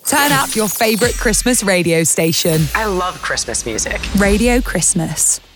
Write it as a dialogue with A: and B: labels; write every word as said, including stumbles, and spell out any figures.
A: Turn up your favourite Christmas radio station.
B: I love Christmas music.
A: Radio Christmas.